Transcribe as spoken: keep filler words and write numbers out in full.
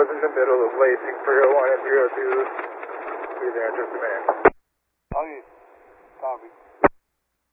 was in the middle of waiting for your one and zero two. Be there in just a minute. Okay, copy.